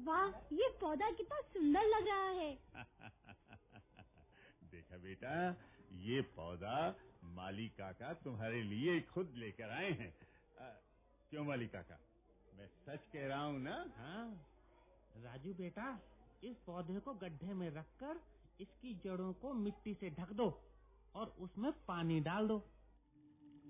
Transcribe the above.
वाह, ये पौधा कितना सुंदर लग रहा है। देखा बेटा, ये पौधा माली काका तुम्हारे लिए खुद लेकर आए हैं। क्यों माली काका, मैं सच कह रहा हूँ ना? हाँ राजू बेटा, इस पौधे को गड्ढे में रखकर इसकी जड़ों को मिट्टी से ढक दो और उसमें पानी डाल दो।